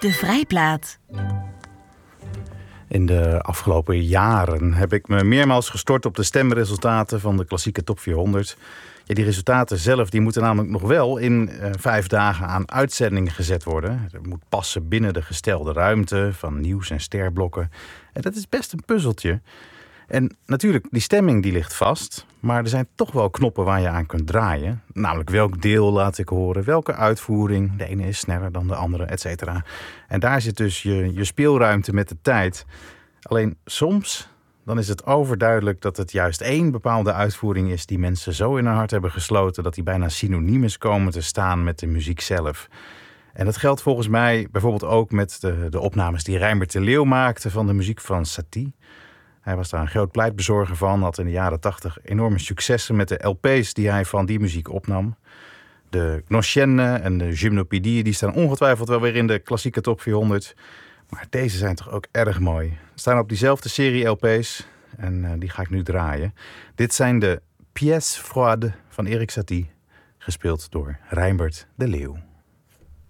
De Vrijplaat. In de afgelopen jaren heb ik me meermaals gestort op de stemresultaten van de klassieke top 400. Ja, die resultaten zelf die moeten namelijk nog wel in 5 dagen aan uitzending gezet worden. Het moet passen binnen de gestelde ruimte van nieuws- en sterblokken. En dat is best een puzzeltje. En natuurlijk, die stemming die ligt vast. Maar er zijn toch wel knoppen waar je aan kunt draaien. Namelijk welk deel laat ik horen, welke uitvoering. De ene is sneller dan de andere, et cetera. En daar zit dus je speelruimte met de tijd. Alleen soms dan is het overduidelijk dat het juist één bepaalde uitvoering is die mensen zo in hun hart hebben gesloten dat die bijna synoniem is komen te staan met de muziek zelf. En dat geldt volgens mij bijvoorbeeld ook met de opnames die Reimbert de Leeuw maakte van de muziek van Satie. Hij was daar een groot pleitbezorger van, had in de jaren 80 enorme successen met de LP's die hij van die muziek opnam. De Gnoscienne en de Gymnopédie die staan ongetwijfeld wel weer in de klassieke top 400. Maar deze zijn toch ook erg mooi. Ze staan op diezelfde serie LP's en die ga ik nu draaien. Dit zijn de Pièces Froides van Erik Satie, gespeeld door Reimbert de Leeuw.